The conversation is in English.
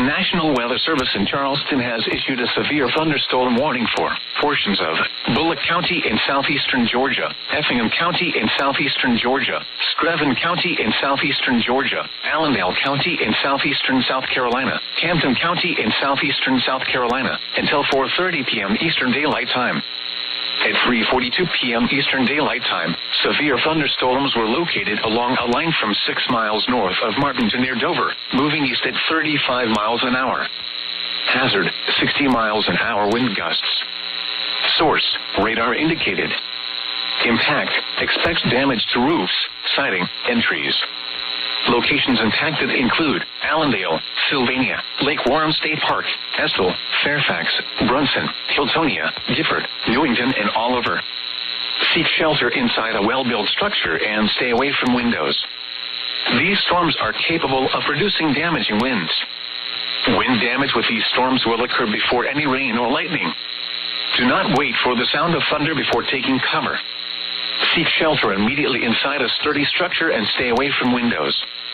National Weather Service in Charleston has issued a severe thunderstorm warning for portions of Bullock County in southeastern Georgia, Effingham County in southeastern Georgia, Screven County in southeastern Georgia, Allendale County in southeastern South Carolina, Camden County in southeastern South Carolina, until 4:30 p.m. Eastern Daylight Time. At 3:42 p.m. Eastern Daylight Time, severe thunderstorms were located along a line from 6 miles north of Martin to near Dover, moving east at 35 miles an hour. Hazard, 60 miles an hour wind gusts. Source, radar indicated. Impact, expects damage to roofs, siding, and trees. Locations impacted include Allendale, Sylvania, Lake Warren State Park, Estill, Fairfax, Brunson, Hiltonia, Gifford, Newington, and Oliver. Seek shelter inside a well-built structure and stay away from windows. These storms are capable of producing damaging winds. Wind damage with these storms will occur before any rain or lightning. Do not wait for the sound of thunder before taking cover. Seek shelter immediately inside a sturdy structure and stay away from windows.